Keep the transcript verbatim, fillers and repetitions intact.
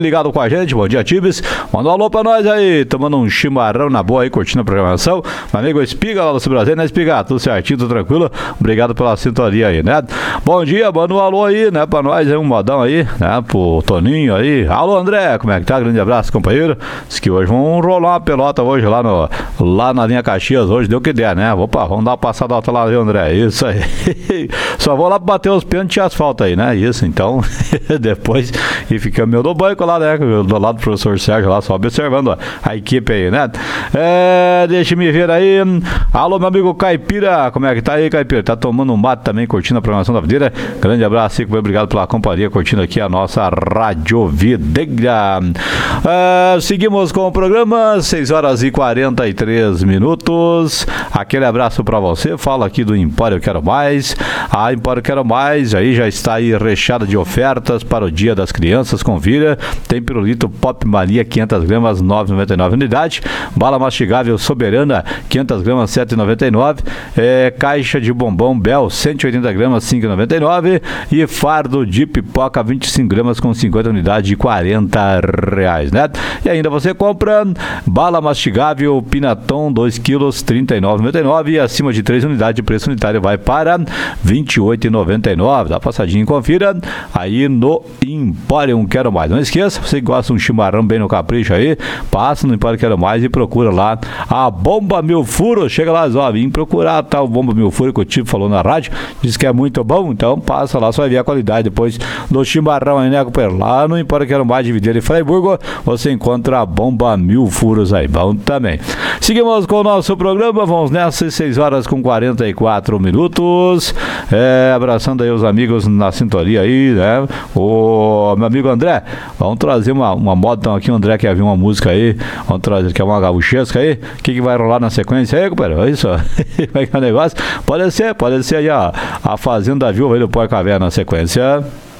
Ligado com a gente, bom dia, Tibes. Manda um alô pra nós aí, tomando um chimarrão na boa aí, curtindo a programação. Meu amigo Espiga, lá do Brasil, né, Espiga? Tudo certinho, tudo tranquilo. Obrigado pela sintonia aí, né? Bom dia, manda um alô aí, né, pra nós aí, um modão aí, né, pro Toninho aí. Alô, André, como é que tá? Grande abraço, companheiro. Diz que hoje vamos rolar uma pelota hoje lá, no, lá na linha Caxias, hoje deu o que der, né? Opa, vamos dar uma passada alta lá, viu, André? Isso aí. Só vou lá bater os pênaltis e asfalto aí, né? Isso, então, depois, e fica meu do banco lá, né, do lado do professor Sérgio lá, só observando ó, a equipe aí, né? É, deixa me ver aí. Alô, meu amigo Caipira, como é que tá aí, Caipira? Tá tomando um mate também, curtindo a programação da Videira. Grande abraço, Cico, obrigado pela companhia, curtindo aqui a nossa Rádio Videira. É, seguimos com o programa, seis horas e quarenta e três minutos. Aquele abraço pra você, fala aqui do Empório Quero Mais. A Empório Quero Mais aí já está aí recheada de ofertas para o Dia das Crianças, confira. Tem pirulito Pop Mania quinhentas gramas, nove reais e noventa e nove centavos unidade. Bala mastigável Soberana quinhentas gramas, sete reais e noventa e nove centavos. É, caixa de bombom Bel cento e oitenta gramas, cinco reais e noventa e nove centavos. E fardo de pipoca vinte e cinco gramas com cinquenta unidades de quarenta reais, né? E ainda você compra bala mastigável Pinaton dois quilos, trinta e nove reais e noventa e nove centavos. E acima de três unidades de preço unitário vai para vinte e oito reais e noventa e nove centavos. Dá uma passadinha e confira aí no Empório Quero Mais. Não esqueça, você que gosta de um chimarrão bem no capricho aí, passa no Empório Quero Mais e procura lá a Bomba Mil Furos. Chega lá, ó, vim procurar tal Bomba Mil Furos que o Tipo falou na rádio, diz que é muito bom, então passa lá, só vai ver a qualidade depois do chimarrão aí, né, companheiro? Lá no Empório Quero Mais de Videira e Freiburgo, você encontra a Bomba Mil Furos aí, bom também. Seguimos com o nosso programa, vamos nessas seis horas com quarenta e quatro minutos, é, abraçando aí os amigos na sintonia aí, né, o meu amigo André, vamos trazer uma, uma moda, então aqui o André quer ver uma música aí, vamos trazer, quer uma gaúchesca aí, o que, que vai rolar na sequência aí, companheiro? É isso, como é que é o negócio? Pode ser, pode ser aí a, a Fazenda Viúva aí do Pó Caverna na sequência.